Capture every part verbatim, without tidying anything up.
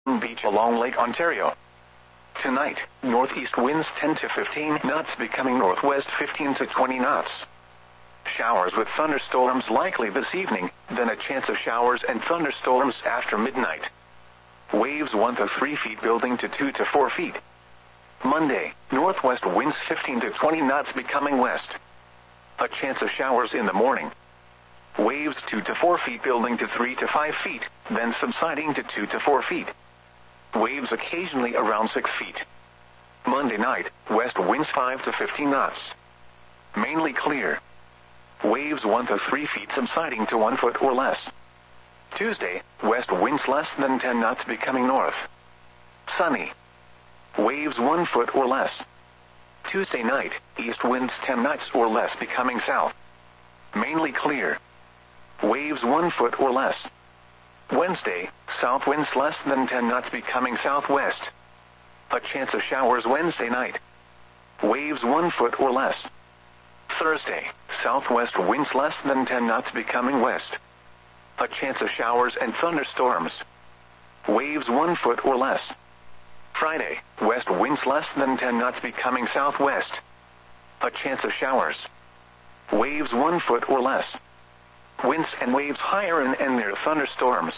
Beach along Lake Ontario. Tonight, northeast winds ten to fifteen knots becoming northwest fifteen to twenty knots. Showers with thunderstorms likely this evening, then a chance of showers and thunderstorms after midnight. Waves one to three feet building to two to four feet. Monday, northwest winds fifteen to twenty knots becoming west. A chance of showers in the morning. Waves two to four feet building to three to five feet, then subsiding to two to four feet. Waves occasionally around six feet. Monday night, west winds five to fifteen knots. Mainly clear. Waves one to three feet subsiding to one foot or less. Tuesday, west winds less than ten knots becoming north. Sunny. Waves one foot or less. Tuesday night, east winds ten knots or less becoming south. Mainly clear. Waves one foot or less. Wednesday, south winds less than ten knots becoming southwest. A chance of showers Wednesday night. Waves one foot or less. Thursday, southwest winds less than ten knots becoming west. A chance of showers and thunderstorms. Waves one foot or less. Friday, west winds less than ten knots becoming southwest. A chance of showers. Waves one foot or less. Winds and waves higher and, and near thunderstorms.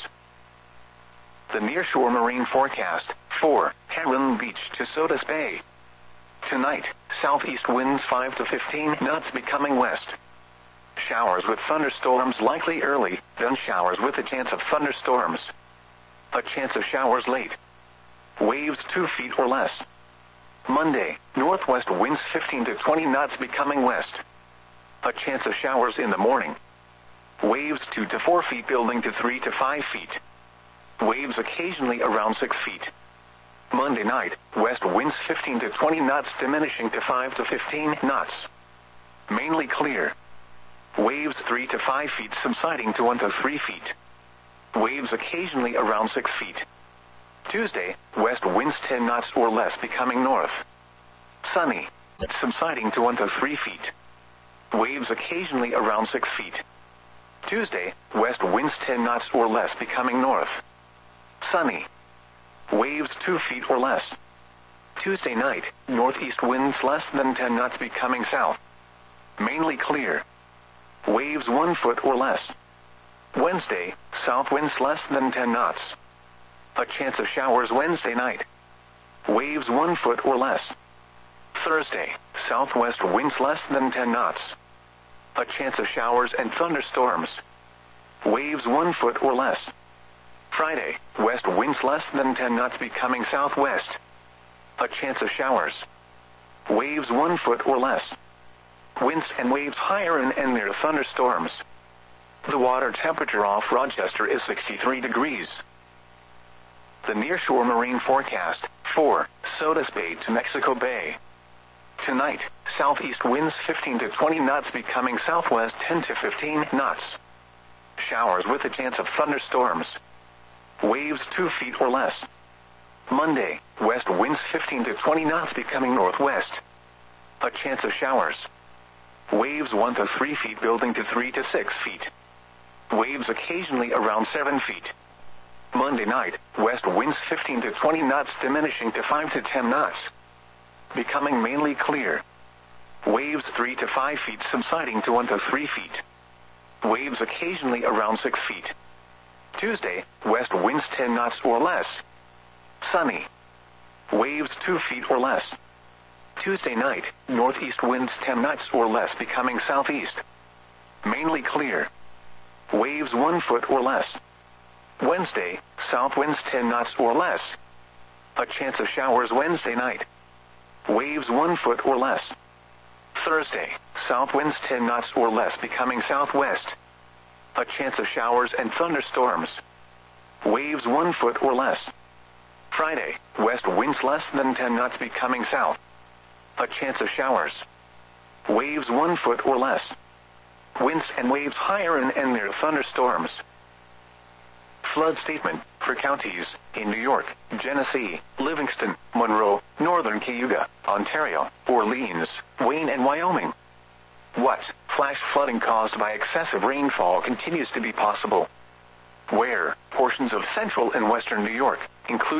The nearshore marine forecast, for Heron Beach to Sodus Bay. Tonight, southeast winds five to fifteen knots becoming west. Showers with thunderstorms likely early, then showers with a chance of thunderstorms. A chance of showers late. Waves two feet or less. Monday, northwest winds fifteen to twenty knots becoming west. A chance of showers in the morning. Waves two to four feet building to three to five feet. Waves occasionally around six feet. Monday night, west winds fifteen to twenty knots diminishing to five to fifteen knots. Mainly clear. Waves three to five feet subsiding to one to three feet. Waves occasionally around six feet. Tuesday, west winds ten knots or less becoming north. Sunny. Subsiding to one to three feet. Waves occasionally around six feet. Tuesday, west winds ten knots or less becoming north. Sunny. Waves two feet or less. Tuesday night, northeast winds less than ten knots becoming south. Mainly clear. Waves one foot or less. Wednesday, south winds less than ten knots. A chance of showers Wednesday night. Waves one foot or less. Thursday, southwest winds less than ten knots. A chance of showers and thunderstorms. Waves one foot or less. Friday, west winds less than ten knots becoming southwest. A chance of showers. Waves one foot or less. Winds and waves higher and, and near thunderstorms. The water temperature off Rochester is sixty-three degrees. The nearshore marine forecast, for Sodus Bay to Mexico Bay. Tonight, southeast winds fifteen to twenty knots becoming southwest ten to fifteen knots. Showers with a chance of thunderstorms. Waves two feet or less. Monday, west winds fifteen to twenty knots becoming northwest. A chance of showers. Waves one to three feet building to three to six feet. Waves occasionally around seven feet. Monday night, west winds fifteen to twenty knots diminishing to five to ten knots. Becoming mainly clear. Waves three to five feet subsiding to one to three feet. Waves occasionally around six feet. Tuesday, west winds ten knots or less. Sunny. Waves two feet or less. Tuesday night, northeast winds ten knots or less becoming southeast. Mainly clear. Waves one foot or less. Wednesday, south winds ten knots or less. A chance of showers Wednesday night. Waves one foot or less. Thursday, south winds ten knots or less becoming southwest. A chance of showers and thunderstorms. Waves one foot or less. Friday, west winds less than ten knots becoming south. A chance of showers. Waves one foot or less. Winds and waves higher and, and near thunderstorms. Flood statement for counties in New York, Genesee, Livingston, Monroe, Northern Cayuga, Ontario, Orleans, Wayne, and Wyoming. What flash flooding caused by excessive rainfall continues to be possible? Where portions of central and western New York, including